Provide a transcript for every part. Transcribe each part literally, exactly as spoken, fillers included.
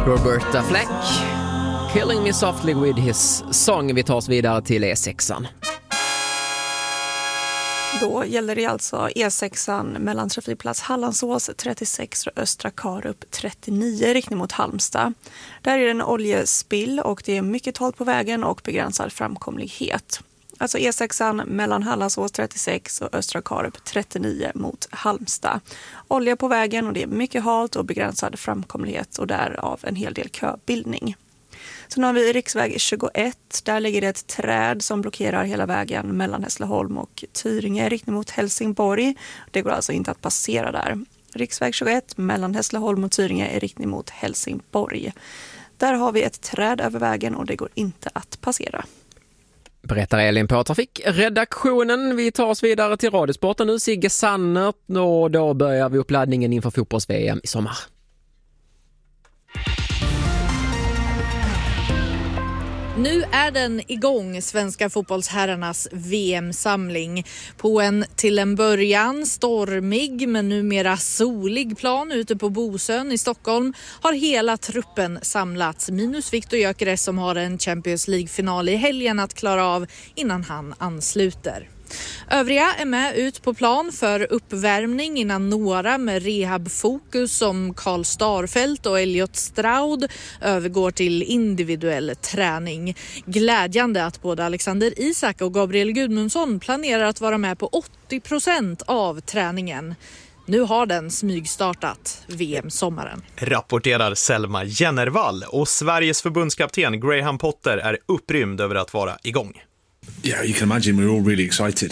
Roberta Fleck, Killing Me Softly With His Song. Vi tar oss vidare till E sexan. Då gäller det alltså E sexan mellan trafikplats Hallandsås trettiosex och Östra Karup trettionio riktning mot Halmstad. Där är det en oljespill och det är mycket halt på vägen och begränsad framkomlighet. Alltså E sexan mellan Hallandsås trettiosex och Östra Karup trettionio mot Halmstad. Olja på vägen och det är mycket halt och begränsad framkomlighet och därav en hel del köbildning. Sen har vi riksväg tjugoett, där ligger det ett träd som blockerar hela vägen mellan Hässleholm och Tyringe i riktning mot Helsingborg. Det går alltså inte att passera där. Riksväg tjugoett mellan Hässleholm och Tyringe i riktning mot Helsingborg. Där har vi ett träd över vägen och det går inte att passera. Berättar Elin på trafikredaktionen. Vi tar oss vidare till Radiosporten nu. Sigge Sannert, och då börjar vi uppladdningen inför fotbolls-V M i sommar. Nu är den igång, svenska fotbollsherrarnas V M-samling. På en till en början stormig men numera solig plan ute på Bosön i Stockholm har hela truppen samlats. Minus Victor Gyökeres som har en Champions League-final i helgen att klara av innan han ansluter. Övriga är med ut på plan för uppvärmning innan några med rehabfokus som Karl Starfelt och Elliot Stroud övergår till individuell träning. Glädjande att både Alexander Isak och Gabriel Gudmundsson planerar att vara med på åttio procent av träningen. Nu har den smygstartat V M-sommaren. Rapporterar Selma Jennervall, och Sveriges förbundskapten Graham Potter är upprymd över att vara igång. Yeah, you can imagine we're all really excited.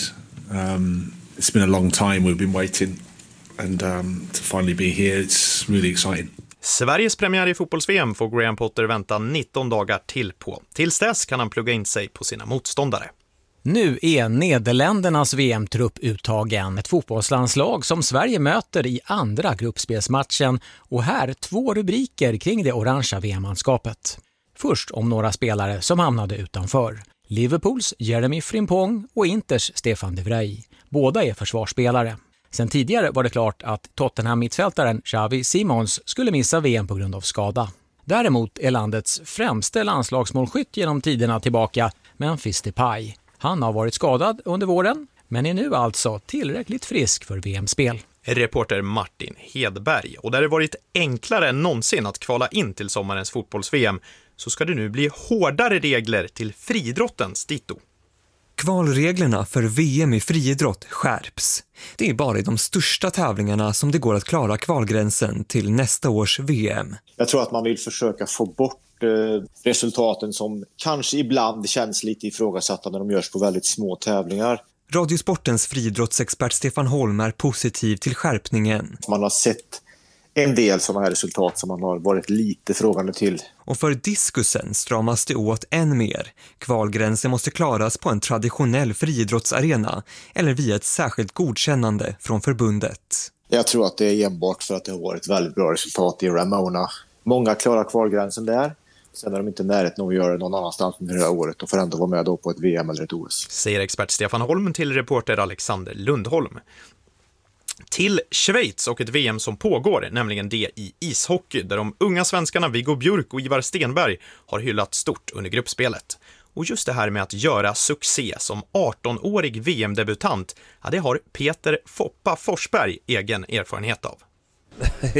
Um, it's been a long time we've been waiting, and um, to finally be here, it's really exciting. Sveriges premiär i fotbolls-V M får Graham Potter vänta nitton dagar till på. Tills dess kan han plugga in sig på sina motståndare. Nu är Nederländernas V M-trupp uttagen. Ett fotbollslandslag som Sverige möter i andra gruppspelsmatchen, och här två rubriker kring det orangea V M-manskapet. Först om några spelare som hamnade utanför. Liverpools Jeremy Frimpong och Inters Stefan de Vrij. Båda är försvarsspelare. Sen tidigare var det klart att Tottenham-mittfältaren Xavi Simons skulle missa V M på grund av skada. Däremot är landets främste landslagsmålskytt genom tiderna tillbaka Memphis Depay. Han har varit skadad under våren, men är nu alltså tillräckligt frisk för V M-spel. Reporter Martin Hedberg. Och där det varit enklare än någonsin att kvala in till sommarens fotbolls-V M, så ska det nu bli hårdare regler till friidrottens dito. Kvalreglerna för V M i friidrott skärps. Det är bara i de största tävlingarna som det går att klara kvalgränsen till nästa års V M. Jag tror att man vill försöka få bort eh, resultaten som kanske ibland känns lite ifrågasatta när de görs på väldigt små tävlingar. Radiosportens friidrottsexpert Stefan Holm är positiv till skärpningen. Man har sett en del sådana här resultat som man har varit lite frågande till. Och för diskusen stramas det åt än mer. Kvalgränsen måste klaras på en traditionell friidrottsarena eller via ett särskilt godkännande från förbundet. Jag tror att det är enbart för att det har varit väldigt bra resultat i Ramona. Många klarar kvalgränsen där. Sen är de inte närheten att göra det någon annanstans under det här året och får ändå vara med då på ett V M eller ett O S. Säger expert Stefan Holm till reporter Alexander Lundholm. Till Schweiz och ett V M som pågår, nämligen det i ishockey, där de unga svenskarna Viggo Björk och Ivar Stenberg har hyllat stort under gruppspelet. Och just det här med att göra succé som arton-årig V M-debutant, ja, det har Peter Foppa Forsberg egen erfarenhet av.